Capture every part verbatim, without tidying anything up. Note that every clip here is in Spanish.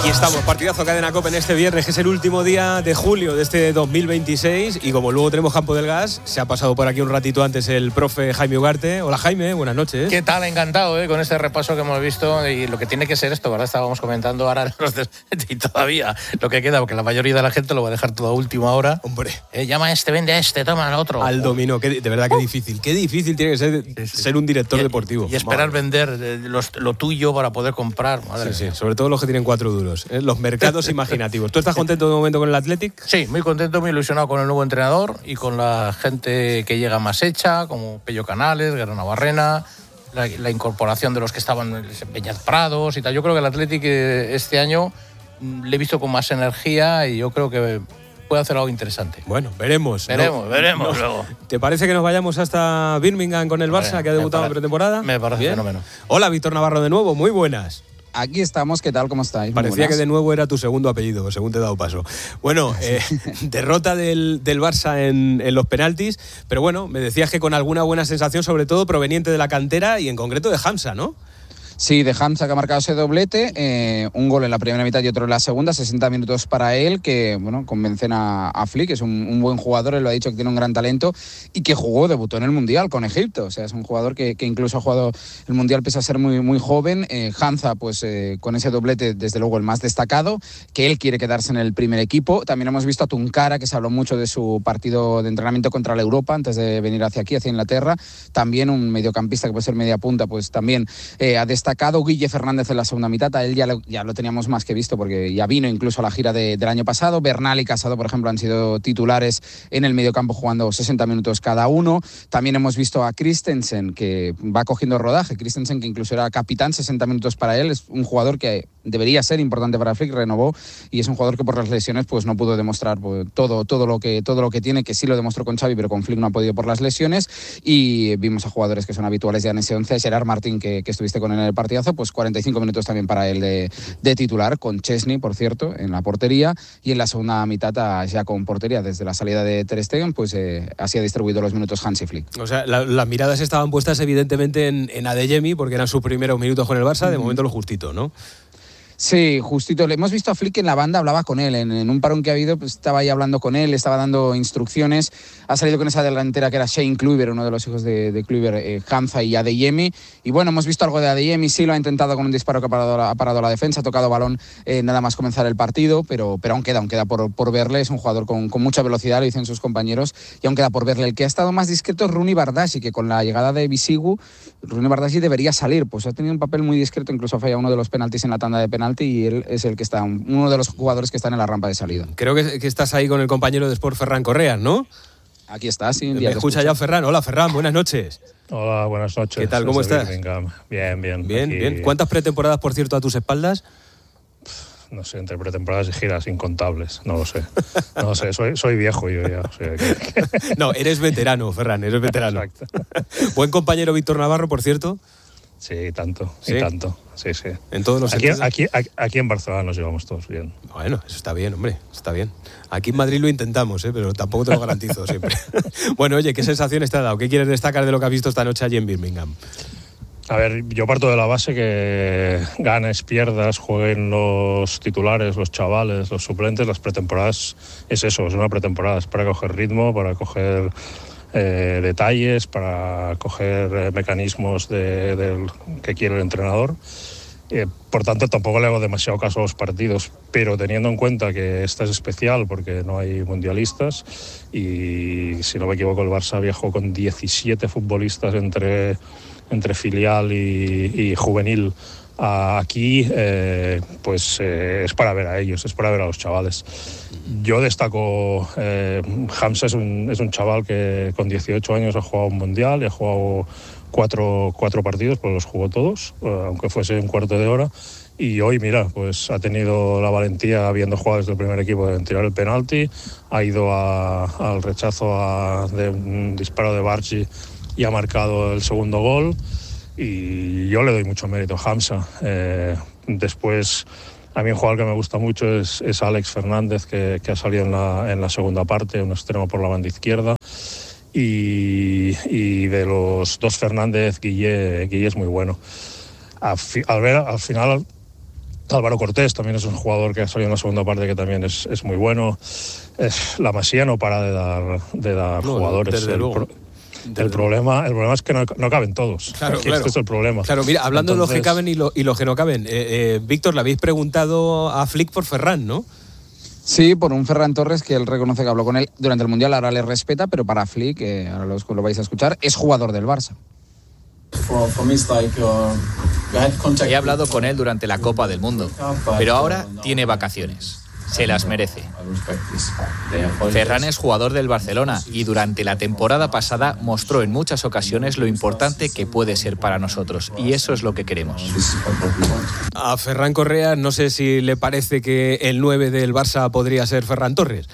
Aquí estamos, partidazo Cadena COPE en este viernes, que es el último día de julio de este dos mil veintiséis, y como luego tenemos Campo del Gas, se ha pasado por aquí un ratito antes el profe Jaime Ugarte. Hola Jaime, buenas noches. ¿Qué tal? Encantado ¿eh? con este repaso que hemos visto y lo que tiene que ser esto, ¿verdad? Estábamos comentando ahora los de... y todavía lo que queda, porque la mayoría de la gente lo va a dejar todo a última hora. Hombre. Eh, llama a este, vende a este, toma al otro. Al dominó, que, de verdad que difícil, qué difícil tiene que ser sí, sí. ser un director y, deportivo. Y esperar madre. vender eh, los, lo tuyo para poder comprar. Madre sí, sí, sobre todo los que tienen cuatro duros, ¿eh? Los mercados imaginativos. ¿Tú estás contento de momento con el Athletic? Sí, muy contento, muy ilusionado con el nuevo entrenador y con la gente que llega más hecha, como Pello Canales, Guerra Navarrena, la, la incorporación de los que estaban en Peñas Prados y tal. Yo creo que el Athletic este año le he visto con más energía y yo creo que puede hacer algo interesante. Bueno, veremos. Veremos, no, veremos no. luego. ¿Te parece que nos vayamos hasta Birmingham con el Barça, vale, que ha debutado en pretemporada? Me parece fenómeno. Hola, Víctor Navarro de nuevo, muy buenas. Aquí estamos, ¿qué tal? ¿Cómo estáis? Parecía que de nuevo era tu segundo apellido, según te he dado paso. Bueno, eh, derrota del, del Barça en, en los penaltis, pero bueno, me decías que con alguna buena sensación, sobre todo proveniente de la cantera y en concreto de Hamza, ¿no? Sí, de Hamza, que ha marcado ese doblete, eh, un gol en la primera mitad y otro en la segunda, sesenta minutos para él, que bueno, convencen a, a Flick, es un, un buen jugador, él lo ha dicho que tiene un gran talento y que jugó, debutó en el Mundial con Egipto, o sea, es un jugador que, que incluso ha jugado el Mundial pese a ser muy, muy joven. eh, Hamza, pues eh, con ese doblete, desde luego el más destacado, que él quiere quedarse en el primer equipo. También hemos visto a Tunkara, que se habló mucho de su partido de entrenamiento contra la Europa antes de venir hacia aquí, hacia Inglaterra, también un mediocampista que puede ser media punta, pues también eh, ha destacado. Guille Fernández en la segunda mitad, a él ya lo, ya lo teníamos más que visto porque ya vino incluso a la gira de, del año pasado. Bernal y Casado, por ejemplo, han sido titulares en el mediocampo jugando sesenta minutos cada uno. También hemos visto a Christensen, que va cogiendo rodaje. Christensen, que incluso era capitán, sesenta minutos para él. Es un jugador que debería ser importante para Flick, renovó, y es un jugador que por las lesiones pues no pudo demostrar pues, todo, todo, lo que, todo lo que tiene, que sí lo demostró con Xavi, pero con Flick no ha podido por las lesiones. Y vimos a jugadores que son habituales ya en ese once, Gerard Martín, que, que estuviste con él en el partidazo, pues cuarenta y cinco minutos también para él de, de titular, con Chesney, por cierto, en la portería, y en la segunda mitad ya con portería desde la salida de Ter Stegen, pues eh, así ha distribuido los minutos Hansi Flick. O sea, la, las miradas estaban puestas evidentemente en, en Adeyemi, porque eran sus primeros minutos con el Barça, de momento lo justito, ¿no? Sí, justito. Le hemos visto a Flick en la banda, hablaba con él. En, en un parón que ha habido, pues, estaba ahí hablando con él, estaba dando instrucciones. Ha salido con esa delantera que era Shane Kluivert, uno de los hijos de, de Kluivert, eh, Hamza y Adeyemi. Y bueno, hemos visto algo de Adeyemi, sí lo ha intentado con un disparo que ha parado la, ha parado la defensa, ha tocado balón eh, nada más comenzar el partido, pero, pero aún queda, aún queda por, por verle. Es un jugador con, con mucha velocidad, lo dicen sus compañeros, y aún queda por verle. El que ha estado más discreto es Rooney Bardghji, que con la llegada de Bisigu, Rooney Bardghji debería salir, pues ha tenido un papel muy discreto, incluso ha fallado uno de los penaltis en la tanda de penalti y él es el que está, uno de los jugadores que están en la rampa de salida. Creo que, que estás ahí con el compañero de Sport, Ferran Correa, ¿no? Aquí está, sí. Me escucha ya Ferran. Hola Ferran, buenas noches. Hola, buenas noches. ¿Qué tal, cómo estás? Birmingham. Bien, bien. Bien, Aquí... bien. ¿Cuántas pretemporadas, por cierto, a tus espaldas? No sé, entre pretemporadas y giras incontables, no lo sé. No lo sé, soy, soy viejo yo ya. O sea, que... No, eres veterano, Ferran, eres veterano. Exacto. Buen compañero Víctor Navarro, por cierto. Sí, tanto, ¿Sí? y tanto, sí, sí. En todos los aquí, sentidos. aquí, aquí, aquí en Barcelona nos llevamos todos bien. Bueno, eso está bien, hombre, está bien. Aquí en Madrid lo intentamos, ¿eh? Pero tampoco te lo garantizo siempre. Bueno, oye, ¿qué sensaciones te ha dado? ¿Qué quieres destacar de lo que has visto esta noche allí en Birmingham? A ver, yo parto de la base que ganes, pierdas, jueguen los titulares, los chavales, los suplentes, las pretemporadas es eso, es una pretemporada, es para coger ritmo, para coger eh, detalles, para coger eh, mecanismos de, de, que quiere el entrenador. Eh, por tanto, tampoco le hago demasiado caso a los partidos, pero teniendo en cuenta que esta es especial porque no hay mundialistas y, si no me equivoco, el Barça viajó con diecisiete futbolistas entre... entre filial y, y juvenil aquí, eh, pues eh, es para ver a ellos, es para ver a los chavales. Yo destaco, eh, Hamza es un, es un chaval que con dieciocho años ha jugado un mundial y ha jugado cuatro, cuatro partidos, pues los jugó todos, aunque fuese un cuarto de hora. Y hoy, mira, pues ha tenido la valentía, habiendo jugado desde el primer equipo, de tirar el penalti, ha ido a, al rechazo a, de un disparo de Bardghji y ha marcado el segundo gol, y yo le doy mucho mérito a Hamza. Eh, después, a mí un jugador que me gusta mucho es, es Alex Fernández, que, que ha salido en la, en la segunda parte, un extremo por la banda izquierda, y, y de los dos Fernández, Guille, Guille es muy bueno. Al, fi, al ver, al final Álvaro Cortés también es un jugador que ha salido en la segunda parte que también es, es muy bueno. Es, la Masía no para de dar, de dar no, jugadores. Desde el, luego. Pro, el, problema, el problema es que no, no caben todos. Claro, claro. Este es el problema. Claro, mira, hablando Entonces, de los que caben y, lo, y los que no caben, eh, eh, Víctor, le habéis preguntado a Flick por Ferran, ¿no? Sí, por un Ferran Torres que él reconoce que habló con él durante el Mundial, ahora le respeta, pero para Flick, eh, ahora lo, lo vais a escuchar, es jugador del Barça. He hablado con él durante la Copa del Mundo, pero ahora tiene vacaciones. Se las merece. Ferran es jugador del Barcelona y durante la temporada pasada mostró en muchas ocasiones lo importante que puede ser para nosotros, y eso es lo que queremos. A Ferran Correa no sé si le parece que el nueve del Barça podría ser Ferran Torres.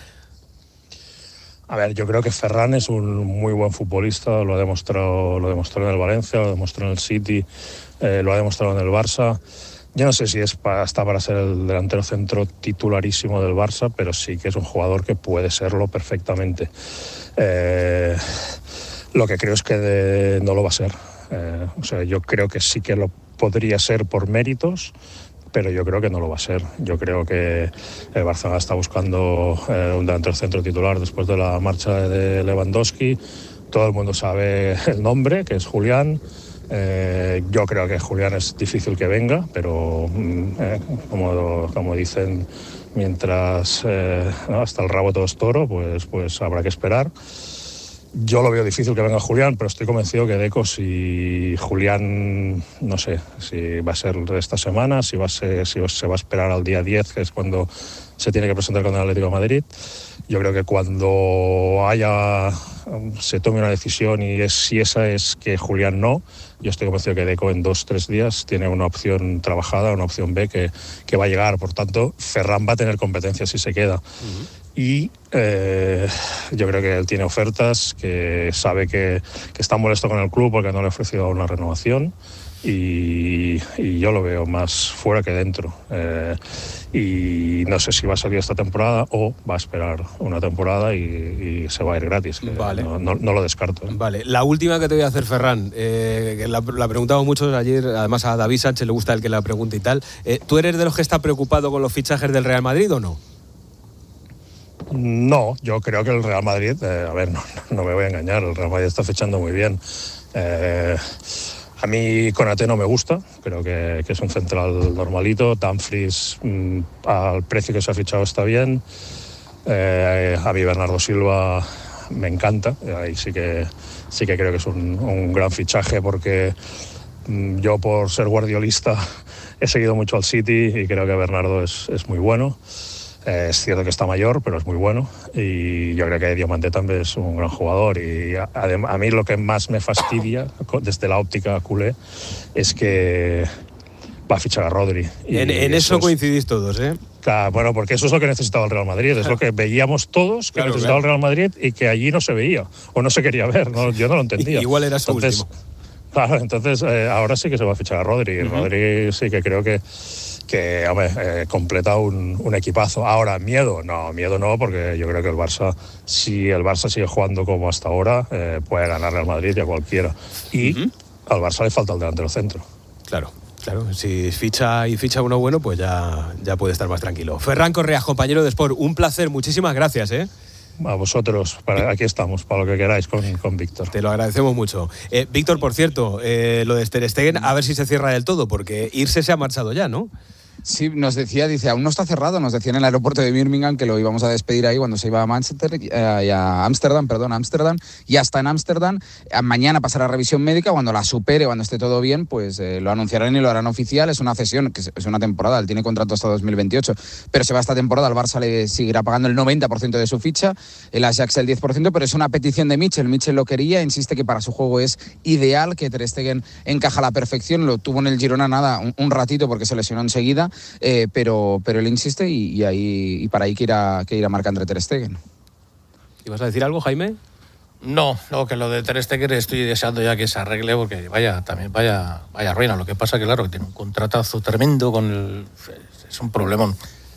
A ver, yo creo que Ferran es un muy buen futbolista, lo ha demostrado, lo demostró en el Valencia, lo demostró en el City, eh, lo ha demostrado en el Barça. Yo no sé si es para, está para ser el delantero centro titularísimo del Barça, pero sí que es un jugador que puede serlo perfectamente. Eh, lo que creo es que de, no lo va a ser. Eh, o sea, yo creo que sí que lo podría ser por méritos, pero yo creo que no lo va a ser. Yo creo que el Barcelona está buscando eh, un delantero centro titular después de la marcha de Lewandowski. Todo el mundo sabe el nombre, que es Julián. Eh, yo creo que Julián es difícil que venga, pero eh, como, como dicen, mientras eh, ¿no? hasta el rabo todo es toro, pues, pues habrá que esperar. Yo lo veo difícil que venga Julián, pero estoy convencido que Deco, si Julián, no sé, si va a ser de esta semana, si va a ser, si se va a esperar al día diez, que es cuando se tiene que presentar con el Atlético de Madrid. Yo creo que cuando haya, se tome una decisión y es, si esa es que Julián no, yo estoy convencido que Deco en dos, tres días tiene una opción trabajada, una opción B que, que va a llegar. Por tanto, Ferran va a tener competencia si se queda. Uh-huh. Y eh, yo creo que él tiene ofertas, que sabe que, que está molesto con el club porque no le ha ofrecido una renovación. Y, y yo lo veo más fuera que dentro. Eh, y no sé si va a salir esta temporada o va a esperar una temporada y, y se va a ir gratis. Vale. No, no, no lo descarto. ¿eh? Vale. La última que te voy a hacer, Ferran, eh, que la, la preguntamos mucho ayer, además a David Sánchez le gusta el que la pregunte y tal. Eh, ¿Tú eres de los que está preocupado con los fichajes del Real Madrid o no? No, yo creo que el Real Madrid, eh, a ver, no, no me voy a engañar, el Real Madrid está fichando muy bien. Eh, A mí Konaté no me gusta, creo que, que es un central normalito. Dumfries, mmm, al precio que se ha fichado está bien. Eh, a mí Bernardo Silva me encanta, ahí sí que, sí que creo que es un, un gran fichaje porque mmm, yo por ser guardiolista he seguido mucho al City y creo que Bernardo es, es muy bueno. Eh, es cierto que está mayor, pero es muy bueno y yo creo que Diamante también es un gran jugador y a, a, a mí lo que más me fastidia desde la óptica culé es que va a fichar a Rodri. Y en, en eso, eso es, coincidís todos, ¿eh? Claro, bueno, porque eso es lo que necesitaba el Real Madrid, es lo que veíamos todos que claro, necesitaba claro. el Real Madrid y que allí no se veía o no se quería ver, ¿no? Yo no lo entendía. Igual era su entonces, último. Claro, entonces eh, ahora sí que se va a fichar a Rodri. Uh-huh. Rodri sí que creo que que hombre, eh, completa un, un equipazo. Ahora, ¿miedo? No, miedo no, porque yo creo que el Barça, si el Barça sigue jugando como hasta ahora, eh, puede ganarle al Madrid y a cualquiera. Y uh-huh. al Barça le falta el delantero centro. Claro, claro. Si ficha y ficha uno bueno, pues ya, ya puede estar más tranquilo. Ferran Correa, compañero de Sport, un placer. Muchísimas gracias, ¿eh? A vosotros, para, aquí estamos, para lo que queráis con, con Víctor. Te lo agradecemos mucho. Eh, Víctor, por cierto, eh, lo de Ter Stegen, a ver si se cierra del todo, porque irse se ha marchado ya, ¿no? Sí, nos decía, dice, aún no está cerrado, nos decía en el aeropuerto de Birmingham que lo íbamos a despedir ahí cuando se iba a Manchester, eh, y a Ámsterdam, perdón, a Ámsterdam, y hasta en Ámsterdam, mañana pasará revisión médica, cuando la supere, cuando esté todo bien, pues eh, lo anunciarán y lo harán oficial, es una cesión, que es una temporada, él tiene contrato hasta dos mil veintiocho, pero se va esta temporada, al Barça le seguirá pagando el noventa por ciento de su ficha, el Ajax el diez por ciento, pero es una petición de Mitchell, Mitchell lo quería, insiste que para su juego es ideal, que Ter Stegen encaja a la perfección, lo tuvo en el Girona nada, un, un ratito porque se lesionó enseguida, Eh, pero, pero él insiste y, y, ahí, y para ahí que irá, que irá Marc-André Ter Stegen. ¿Ibas a decir algo, Jaime? No, no, que lo de Ter Stegen estoy deseando ya que se arregle porque vaya, también vaya, vaya ruina. Lo que pasa que claro, que tiene un contratazo tremendo con el, es un problemón.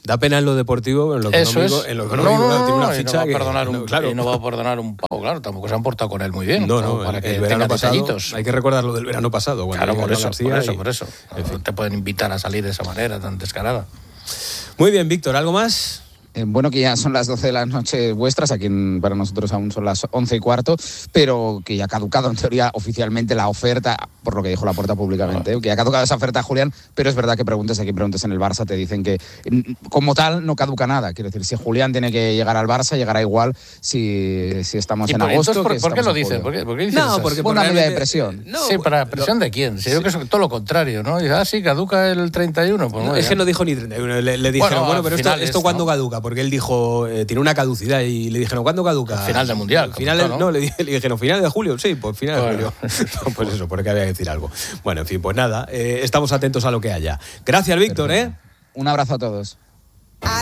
Da pena en lo deportivo, en lo económico, Eso es. en lo económico no, no, claro, no, tiene una y ficha no va a que- perdonar un, no, claro. y no va a perdonar un pavo, claro, tampoco se han portado con él muy bien. No, como no, para el, que el verano tenga pasado, detallitos. hay que recordar lo del verano pasado. Cuando Claro, llega por Iván eso, García por eso, y- por eso. en fin. Te pueden invitar a salir de esa manera tan descarada. Muy bien, Víctor, ¿algo más? Eh, bueno, que ya son las doce de la noche vuestras, aquí en- para nosotros aún son las once y cuarto, pero que ya ha caducado en teoría oficialmente la oferta, por lo que dijo Laporta públicamente, ¿eh? que ya ha caducado esa oferta, Julián, pero es verdad que preguntes aquí, preguntes en el Barça, te dicen que mm, como tal no caduca nada. Quiero decir, si Julián tiene que llegar al Barça, llegará igual si, si estamos ¿Y en por, agosto. entonces, ¿por, que por qué estamos lo en dicen? julio. ¿Por qué, por qué dicen No, esas- porque Una medida de realmente- presión. No, sí, ¿para lo- presión de quién? Si yo creo que es todo lo contrario, ¿no? Dice, ah, sí, caduca el treinta y uno. Pues No, muy es que bien. no dijo ni treinta y uno. Le, le dijeron, Bueno, bueno, a pero esto, finales, esto ¿cuándo ¿no? caduca? Porque él dijo, eh, tiene una caducidad y le dijeron, ¿cuándo caduca? Al final del Mundial, Final, caducó, ¿no? ¿no? le, dije- le dijeron, ¿final de julio? Sí, pues final Bueno. de julio. No, pues eso, porque había que decir algo. Bueno, en fin, pues nada, eh, estamos atentos a lo que haya. Gracias, Víctor, ¿eh? Un abrazo a todos.